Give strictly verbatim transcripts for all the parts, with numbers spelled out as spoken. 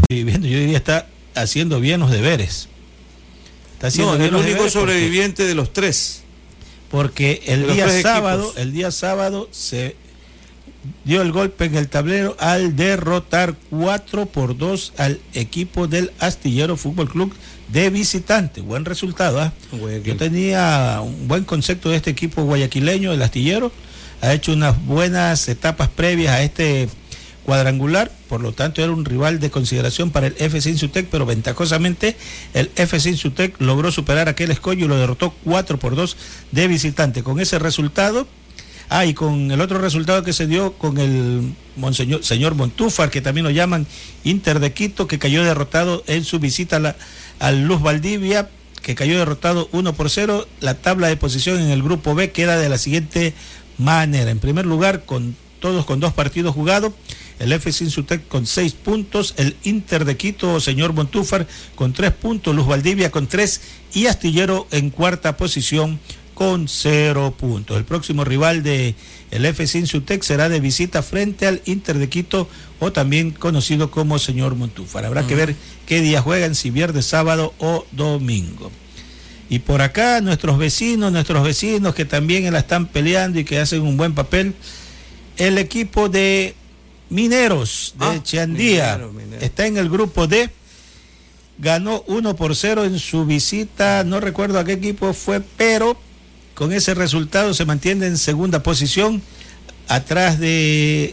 sobreviviendo, yo diría está haciendo bien los deberes. Está haciendo no, bien el único sobreviviente porque, de los tres. Porque el día sábado, equipos. el día sábado se dio el golpe en el tablero al derrotar cuatro por dos al equipo del Astillero Fútbol Club de visitante. Buen resultado, ¿eh? Yo tenía un buen concepto de este equipo guayaquileño, el Astillero. Ha hecho unas buenas etapas previas a este cuadrangular, por lo tanto era un rival de consideración para el F C Insutec, pero ventajosamente el F C Insutec logró superar aquel escollo y lo derrotó cuatro por dos de visitante. Con ese resultado, ah, y con el otro resultado que se dio con el monseñor, señor Montúfar, que también lo llaman Inter de Quito, que cayó derrotado en su visita a la, al Luz Valdivia, que cayó derrotado uno por cero. La tabla de posición en el grupo B queda de la siguiente manera: en primer lugar, con todos con dos partidos jugados, el F C Insutec con seis puntos, el Inter de Quito, señor Montúfar, con tres puntos, Luz Valdivia con tres y Astillero en cuarta posición con cero puntos. El próximo rival de el F C Insutec será de visita frente al Inter de Quito, o también conocido como señor Montúfar. Habrá uh-huh. que ver qué día juegan, si viernes, sábado o domingo. Y por acá nuestros vecinos, nuestros vecinos que también la están peleando y que hacen un buen papel, el equipo de Mineros de ah, Chandía minero, minero. está en el grupo D, ganó uno por cero en su visita, no recuerdo a qué equipo fue, pero con ese resultado se mantiene en segunda posición, atrás de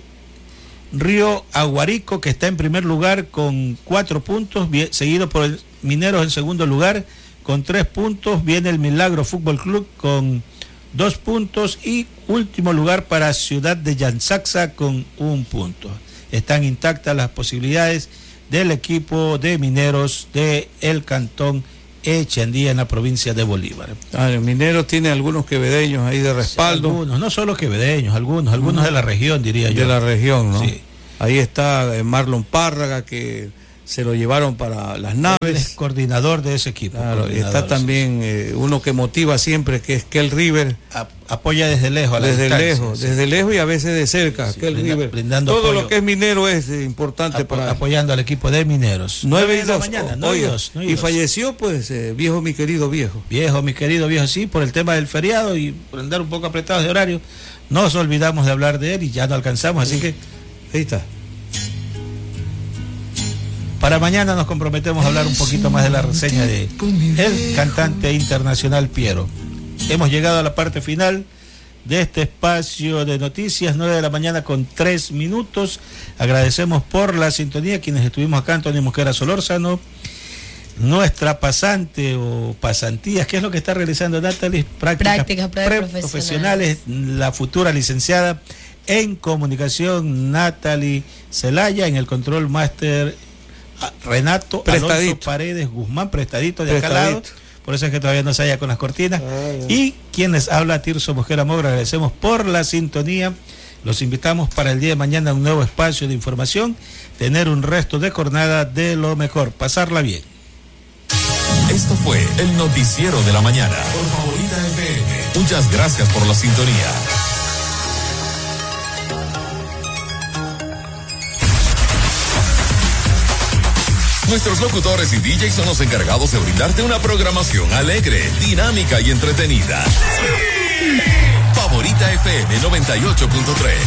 Río Aguarico, que está en primer lugar con cuatro puntos, bien, seguido por el Mineros en segundo lugar con tres puntos, viene el Milagro Fútbol Club con dos puntos y último lugar para Ciudad de Yansaxa con un punto. Están intactas las posibilidades del equipo de Mineros de el cantón Echandía en la provincia de Bolívar. Ah, el Minero tiene algunos quevedeños ahí de respaldo. Sí, algunos, no solo quevedeños, algunos, algunos mm. de la región, diría de yo. De la región, ¿no? Sí. Ahí está Marlon Párraga, que se lo llevaron para las naves. Él es coordinador de ese equipo. Claro, y está también eh, uno que motiva siempre, que es Kel River. A, apoya desde lejos, a la Desde distancia, lejos, sí. desde lejos y a veces de cerca. Sí, Kel brinda, River. Brindando Todo apoyo, lo que es minero es eh, importante apo, para... Apoyando al equipo de Mineros. nueve y dos. Mañana, nueve y dos. Y falleció, pues, eh, viejo, mi querido viejo. Viejo, mi querido viejo, sí, por el tema del feriado y por andar un poco apretados de horario. Nos olvidamos de hablar de él y ya no alcanzamos, así que... Ahí está. Para mañana nos comprometemos a hablar un poquito más de la reseña de el cantante internacional Piero. Hemos llegado a la parte final de este espacio de noticias, nueve de la mañana con tres minutos. Agradecemos por la sintonía quienes estuvimos acá, Antonio Mosquera Solórzano, nuestra pasante o pasantías, ¿qué es lo que está realizando Natalie? Prácticas, Prácticas preprofesionales, la futura licenciada en comunicación Natalie Celaya, en el control máster Renato Alonso Paredes Guzmán, prestadito de acá al lado, por eso es que todavía no se halla con las cortinas. Ah, y quienes habla Tirso Mosquera Moura, agradecemos por la sintonía. Los invitamos para el día de mañana a un nuevo espacio de información, tener un resto de jornada de lo mejor, pasarla bien. Esto fue el noticiero de la mañana por Favorita F M. Muchas gracias por la sintonía. Nuestros locutores y D Js son los encargados de brindarte una programación alegre, dinámica y entretenida. Favorita F M noventa y ocho punto tres.